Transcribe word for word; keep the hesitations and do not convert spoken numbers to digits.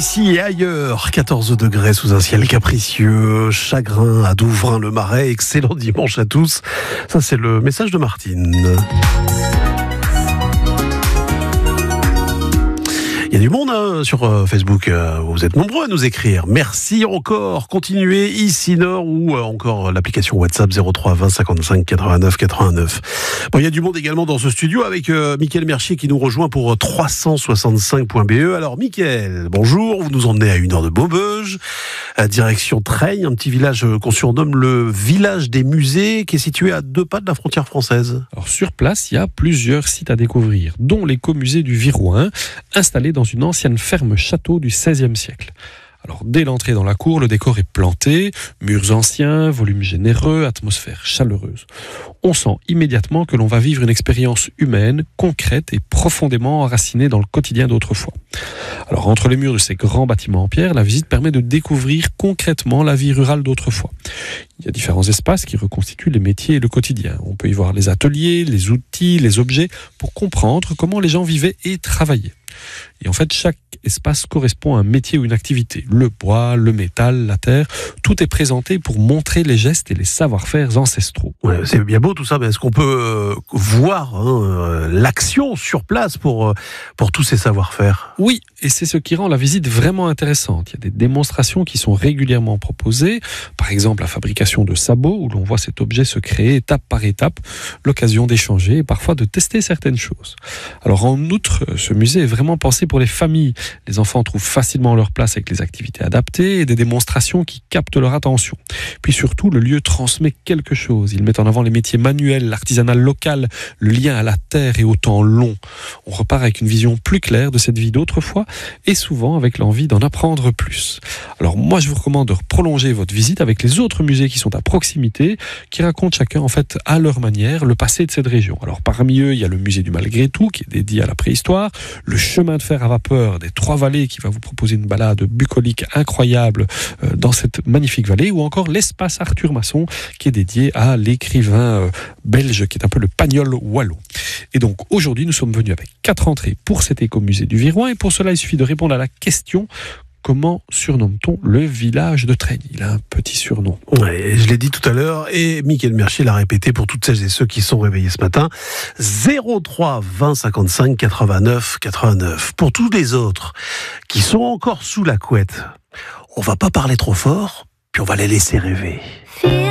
ici et ailleurs, quatorze degrés sous un ciel capricieux, chagrin à Douvrin-le-Marais, excellent dimanche à tous. Ça c'est le message de Martine. Il y a du monde hein, sur euh, Facebook, euh, vous êtes nombreux à nous écrire. Merci encore, continuez ici Nord ou euh, encore l'application WhatsApp zéro trois vingt cinquante-cinq quatre-vingt-neuf quatre-vingt-neuf. Bon, il y a du monde également dans ce studio avec euh, Mickaël Mercier qui nous rejoint pour trois cent soixante-cinq point B E. Alors Mickaël, bonjour, vous nous emmenez à une heure de Maubeuge, à direction Treille, un petit village qu'on surnomme le village des musées qui est situé à deux pas de la frontière française. Alors sur place, il y a plusieurs sites à découvrir, dont l'écomusée du Virouin, installé dans une ancienne ferme-château du seizième siècle. Alors, dès l'entrée dans la cour, le décor est planté, murs anciens, volume généreux, atmosphère chaleureuse. On sent immédiatement que l'on va vivre une expérience humaine, concrète et profondément enracinée dans le quotidien d'autrefois. Alors, entre les murs de ces grands bâtiments en pierre, la visite permet de découvrir concrètement la vie rurale d'autrefois. Il y a différents espaces qui reconstituent les métiers et le quotidien. On peut y voir les ateliers, les outils, les objets, pour comprendre comment les gens vivaient et travaillaient. Et en fait, chaque espace correspond à un métier ou une activité. Le bois, le métal, la terre, tout est présenté pour montrer les gestes et les savoir-faire ancestraux. Ouais, c'est bien beau tout ça, mais est-ce qu'on peut euh, voir hein, euh, l'action sur place pour, euh, pour tous ces savoir-faire ? Oui, et c'est ce qui rend la visite vraiment intéressante. Il y a des démonstrations qui sont régulièrement proposées, par exemple la fabrication de sabots, où l'on voit cet objet se créer étape par étape, l'occasion d'échanger et parfois de tester certaines choses. Alors en outre, ce musée est vraiment pensé pour les familles. Les enfants trouvent facilement leur place avec les activités adaptées et des démonstrations qui captent leur attention. Puis surtout, le lieu transmet quelque chose. Il met en avant les métiers manuels, l'artisanat local, le lien à la terre et au temps long. On repart avec une vision plus claire de cette vie d'autrefois et souvent avec l'envie d'en apprendre plus. Alors moi, je vous recommande de prolonger votre visite avec les autres musées qui sont à proximité, qui racontent chacun en fait à leur manière le passé de cette région. Alors parmi eux, il y a le musée du Malgré Tout qui est dédié à la préhistoire, le chemin de fer à vapeur des Trois-Vallées qui va vous proposer une balade bucolique incroyable euh, dans cette magnifique vallée, ou encore l'espace Arthur Masson qui est dédié à l'écrivain euh, belge qui est un peu le Pagnol wallon. Et donc aujourd'hui nous sommes venus avec quatre entrées pour cet écomusée du Virouin, et pour cela il suffit de répondre à la question: comment surnomme-t-on le village de Treille ? Il a un petit surnom. Ouais, je l'ai dit tout à l'heure, et Mickaël Mercier l'a répété pour toutes celles et ceux qui sont réveillés ce matin. zéro trois vingt cinquante-cinq quatre-vingt-neuf quatre-vingt-neuf. Pour tous les autres qui sont encore sous la couette, on va pas parler trop fort, puis on va les laisser rêver.